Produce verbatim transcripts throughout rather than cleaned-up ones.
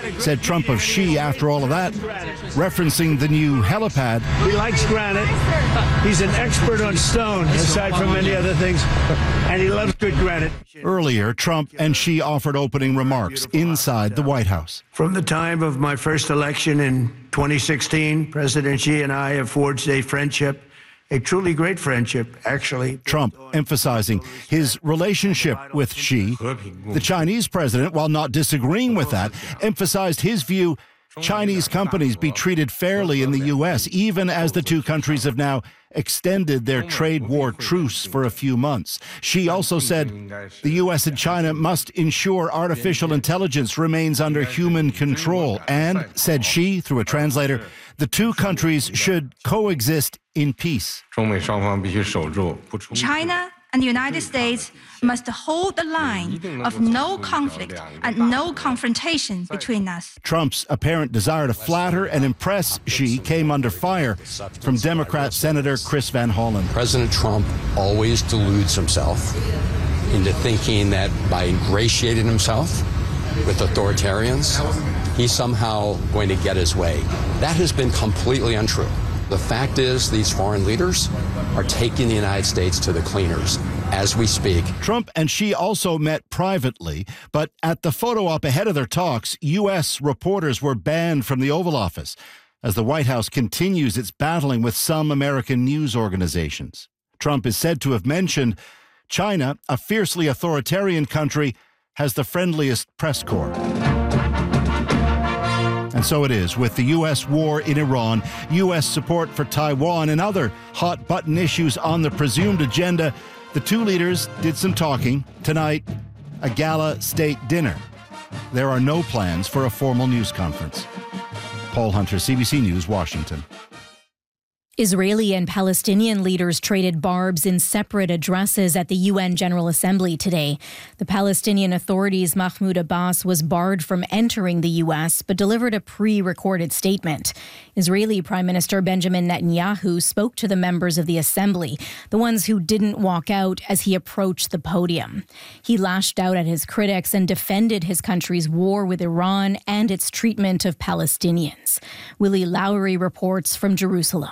said Trump of Xi after all of that, referencing the new helipad. He likes granite. He's an expert on stone, aside from many other things, and he loves good granite. Earlier, Trump and Xi offered opening remarks inside the White House. From the time of my first election in twenty sixteen, President Xi and I have forged a friendship, a truly great friendship, actually. Trump emphasizing his relationship with Xi. The Chinese president, while not disagreeing with that, emphasized his view Chinese companies be treated fairly in the U S, even as the two countries have now extended their trade war truce for a few months. Xi also said the U S and China must ensure artificial intelligence remains under human control. And, said Xi through a translator, the two countries should coexist in peace. China and the United States must hold the line of no conflict and no confrontation between us. Trump's apparent desire to flatter and impress Xi came under fire from Democrat Senator Chris Van Hollen. President Trump always deludes himself into thinking that by ingratiating himself with authoritarians, he's somehow going to get his way. That has been completely untrue. The fact is, these foreign leaders are taking the United States to the cleaners as we speak. Trump and Xi also met privately, but at the photo op ahead of their talks, U S reporters were banned from the Oval Office as the White House continues its battling with some American news organizations. Trump is said to have mentioned China, a fiercely authoritarian country, has the friendliest press corps. And so it is with the U S war in Iran, U S support for Taiwan, and other hot-button issues on the presumed agenda. The two leaders did some talking. Tonight, a gala state dinner. There are no plans for a formal news conference. Paul Hunter, C B C News, Washington. Israeli and Palestinian leaders traded barbs in separate addresses at the U N General Assembly today. The Palestinian Authority's Mahmoud Abbas was barred from entering the U S, but delivered a pre-recorded statement. Israeli Prime Minister Benjamin Netanyahu spoke to the members of the assembly, the ones who didn't walk out as he approached the podium. He lashed out at his critics and defended his country's war with Iran and its treatment of Palestinians. Willie Lowry reports from Jerusalem.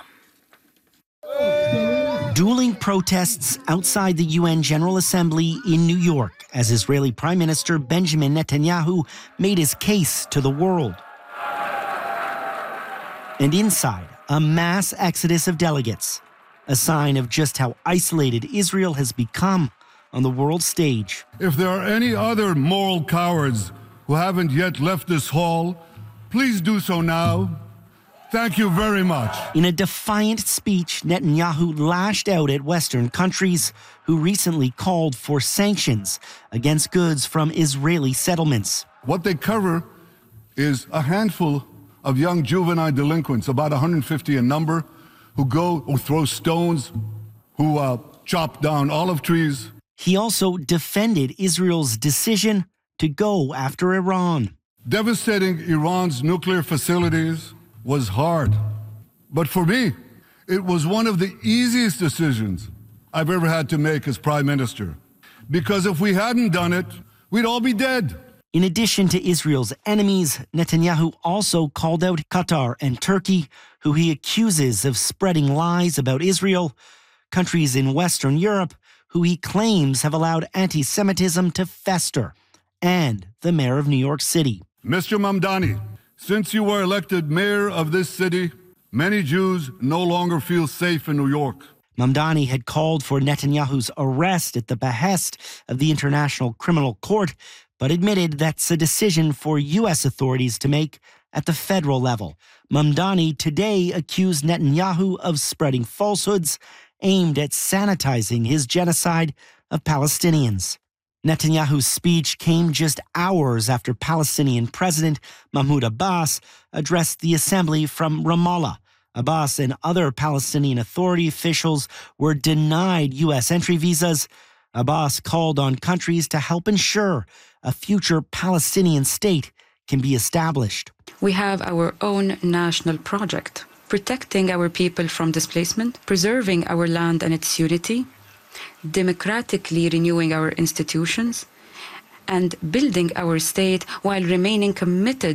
Dueling protests outside the U N General Assembly in New York as Israeli Prime Minister Benjamin Netanyahu made his case to the world. And inside, a mass exodus of delegates, a sign of just how isolated Israel has become on the world stage. If there are any other moral cowards who haven't yet left this hall, please do so now. Thank you very much. In a defiant speech, Netanyahu lashed out at Western countries who recently called for sanctions against goods from Israeli settlements. What they cover is a handful of young juvenile delinquents, about one hundred fifty in number, who go, who throw stones, who uh, chop down olive trees. He also defended Israel's decision to go after Iran. Devastating Iran's nuclear facilities was hard. But for me, it was one of the easiest decisions I've ever had to make as prime minister. Because if we hadn't done it, we'd all be dead. In addition to Israel's enemies, Netanyahu also called out Qatar and Turkey, who he accuses of spreading lies about Israel, countries in Western Europe who he claims have allowed anti-Semitism to fester, and the mayor of New York City. Mister Mamdani, since you were elected mayor of this city, many Jews no longer feel safe in New York. Mamdani had called for Netanyahu's arrest at the behest of the International Criminal Court, but admitted that's a decision for U S authorities to make at the federal level. Mamdani today accused Netanyahu of spreading falsehoods aimed at sanitizing his genocide of Palestinians. Netanyahu's speech came just hours after Palestinian President Mahmoud Abbas addressed the assembly from Ramallah. Abbas and other Palestinian Authority officials were denied U S entry visas. Abbas called on countries to help ensure a future Palestinian state can be established. We have our own national project, protecting our people from displacement, preserving our land and its unity, democratically renewing our institutions, and building our state while remaining committed